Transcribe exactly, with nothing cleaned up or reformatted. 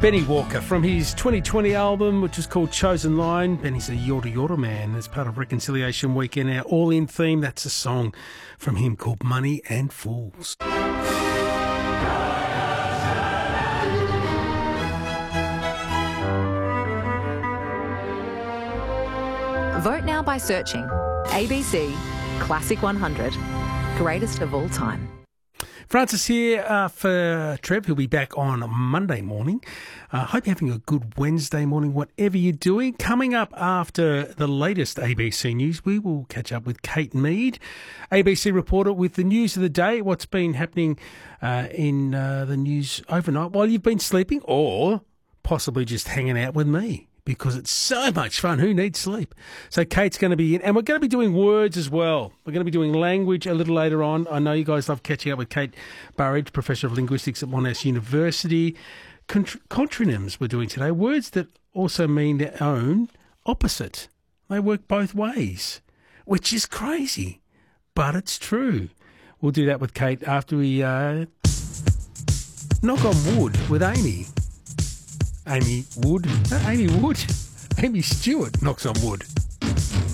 Benny Walker from his twenty twenty album, which is called Chosen Line. Benny's a Yorta Yorta man as part of Reconciliation Weekend. Our all-in theme, that's a song from him called Money and Fools. Vote now by searching A B C Classic one hundred, greatest of all time. Francis here uh, for Trev. He'll be back on Monday morning. I uh, hope you're having a good Wednesday morning, whatever you're doing. Coming up after the latest A B C News, we will catch up with Kate Mead, A B C reporter, with the news of the day, what's been happening uh, in uh, the news overnight while you've been sleeping, or possibly just hanging out with me, because it's so much fun. Who needs sleep? So Kate's going to be in, and we're going to be doing words as well. We're going to be doing language a little later on. I know you guys love catching up with Kate Burridge, Professor of Linguistics at Monash University. Contr- contronyms we're doing today, words that also mean their own opposite. They work both ways, which is crazy, but it's true. We'll do that with Kate after we uh, knock on wood with Amy. Amy Wood, uh, Amy Wood, Amy Stewart knocks on wood.